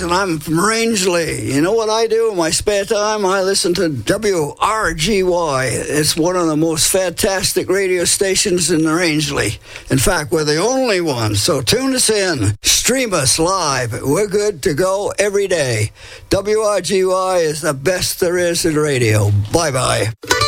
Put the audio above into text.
and I'm from Rangeley. You know what I do in my spare time? I listen to WRGY. It's one of the most fantastic radio stations in Rangeley. In fact, we're the only one, so tune us in. Stream us live. We're good to go every day. WRGY is the best there is in radio. Bye-bye.